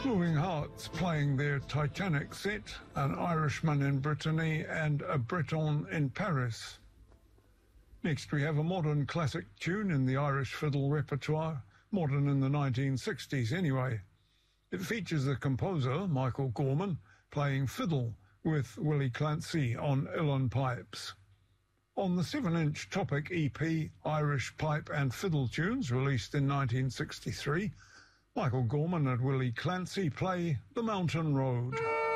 Moving Hearts playing their Titanic set, An Irishman in Brittany and A Breton in Paris. Next we have a modern classic tune in the Irish fiddle repertoire, modern in the 1960s anyway. It features the composer, Michael Gorman, playing fiddle with Willie Clancy on uilleann pipes. On the 7-inch Topic EP, Irish Pipe and Fiddle Tunes, released in 1963, Michael Gorman and Willie Clancy play The Mountain Road.